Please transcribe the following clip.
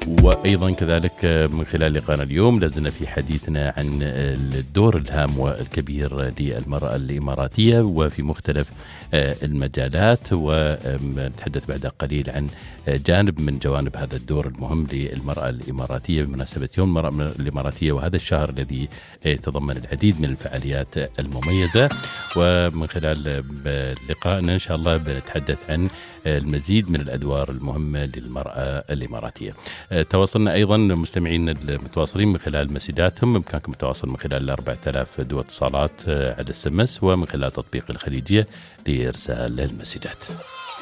وأيضا كذلك من خلال لقاءنا اليوم لازلنا في حديثنا عن الدور الهام والكبير للمرأة الإماراتية وفي مختلف المجالات، ونتحدث بعد قليل عن جانب من جوانب هذا الدور المهم للمرأة الإماراتية بمناسبة يوم المرأة الإماراتية، وهذا الشهر الذي يتضمن العديد من الفعاليات المميزة. ومن خلال لقائنا إن شاء الله بنتحدث عن المزيد من الأدوار المهمة للمرأة الإماراتية. تواصلنا أيضا مستمعين المتواصلين من خلال مسجاتهم، بإمكانكم التواصل من خلال 4000 دو اتصالات على SMS ومن خلال تطبيق الخليجية لإرسال المسجات.